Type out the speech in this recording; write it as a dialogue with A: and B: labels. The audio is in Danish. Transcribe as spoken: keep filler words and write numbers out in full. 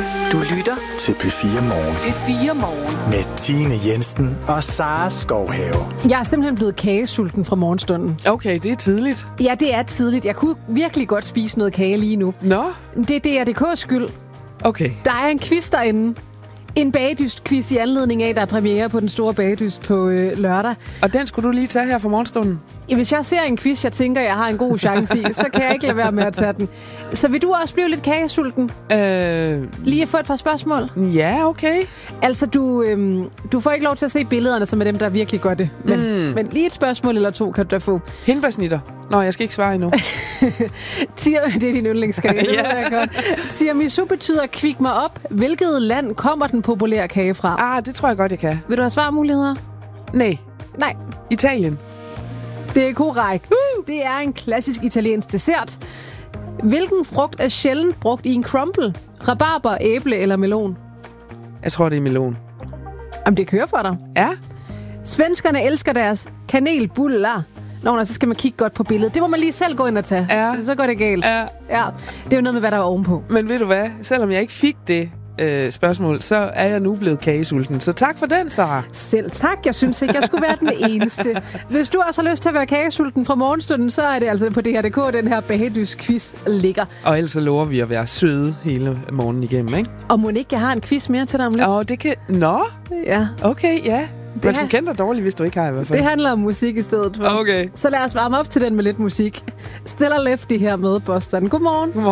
A: Du lytter
B: til P fire Morgen.
A: P fire Morgen.
B: Med Tine Jensen og Sara Skovhave.
C: Jeg er simpelthen blevet kagesulten fra morgenstunden.
D: Okay, det er tidligt.
C: Ja, det er tidligt. Jeg kunne virkelig godt spise noget kage lige nu.
D: Nå?
C: Det er D R D K's skyld.
D: Okay.
C: Der er en quiz derinde. En bagdyst-quiz i anledning af, der er premiere på den store bagdyst på øh, lørdag.
D: Og den skulle du lige tage her fra morgenstunden?
C: Hvis jeg ser en quiz, jeg tænker, jeg har en god chance i, så kan jeg ikke lade være med at tage den. Så vil du også blive lidt kagesulten?
D: Øh...
C: Lige at få et par spørgsmål?
D: Ja, okay.
C: Altså, du, øhm, du får ikke lov til at se billederne, som er dem, der virkelig gør det. Men, mm. men lige et spørgsmål eller to kan du da få.
D: Hindbærsnitter. Nå, jeg skal ikke svare endnu.
C: Tir- det er din yndlingskage. Det ved jeg godt. Tiramisu betyder kvik mig op. Hvilket land kommer den populære kage fra?
D: Ah, det tror jeg godt, jeg kan.
C: Vil du have svarmuligheder?
D: Nej.
C: Nej.
D: Italien.
C: Det er korrekt. Uh! Det er en klassisk italiensk dessert. Hvilken frugt er sjældent brugt i en crumble? Rabarber, æble eller melon?
D: Jeg tror, det er melon.
C: Jamen, det kører for dig.
D: Ja.
C: Svenskerne elsker deres kanelbuller. Nå, nej, så skal man kigge godt på billedet. Det må man lige selv gå ind og tage.
D: Ja.
C: Så går det galt.
D: Ja.
C: Ja. Det er jo noget med, hvad der er ovenpå.
D: Men ved du hvad? Selvom jeg ikke fik det øh, spørgsmål, så er jeg nu blevet kagesulten. Så tak for den, Sara.
C: Selv tak. Jeg synes ikke, jeg skulle være den eneste. Hvis du også har lyst til at være kagesulten fra morgenstunden, så er det altså på D R D K, den her bagdyst-quiz ligger.
D: Og ellers så lover vi at være søde hele morgenen igennem, ikke?
C: Og må ikke, jeg har en quiz mere til dig om lidt?
D: Åh, det kan... Nå?
C: Ja.
D: Okay, ja.
C: Det
D: Man skulle kende dig dårligt, hvis du ikke har i hvert fald.
C: Det handler om musik i stedet for.
D: Okay.
C: Så lad os varme op til den med lidt musik. Stella Lefty her med Boston. Godmorgen.
D: Godmorgen.